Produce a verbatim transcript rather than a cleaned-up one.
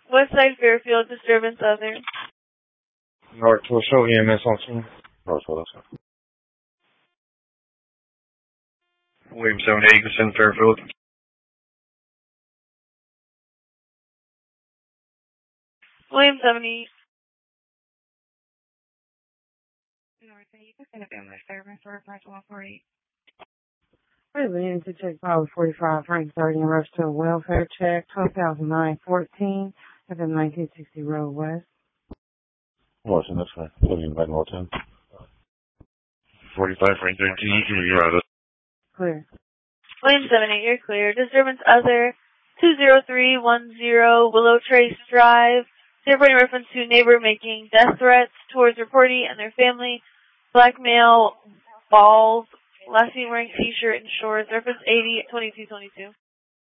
Westside Fairfield, disturbance other. North to show E M S on scene. Roswell, that's fine. William seven eight, send Fairfield. William seventy. North, you can send a family service for five one four eight. We're leading to check file forty-five, Frank thirty, and rush to a welfare check, twelve thousand nine fourteen, at the nineteen sixty Road West. Watching, that's fine. William back all ten. forty-five, Frank thirteen, you're out of. Clear. William seven eight, you're clear. Disturbance other, two zero three one zero Willow Trace Drive. Reporting reference to neighbor making death threats towards reportee and their family. Black male, balls, last seen wearing t-shirt and shorts. Reference eighty twenty-two twenty-two.